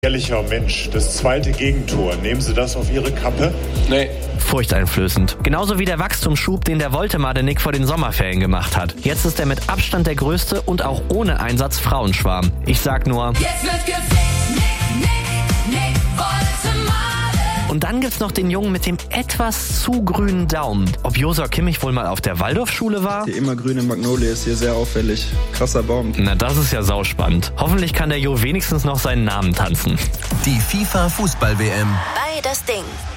Ehrlicher Mensch, das zweite Gegentor, nehmen Sie das auf Ihre Kappe? Nee. Furchteinflößend. Genauso wie der Wachstumsschub, den der Woltemade-Nick vor den Sommerferien gemacht hat. Jetzt ist er mit Abstand der größte und auch ohne Einsatz Frauenschwarm. Ich sag nur... Jetzt wird geflext, Nick Woltemade. Und dann gibt's noch den Jungen mit dem etwas zu grünen Daumen. Ob Josua Kimmich wohl mal auf der Waldorfschule war? Die immergrüne Magnolie ist hier sehr auffällig. Krasser Baum. Na, das ist ja sauspannend. Hoffentlich kann der Jo wenigstens noch seinen Namen tanzen. Die FIFA-Fußball-WM. Bei das Ding.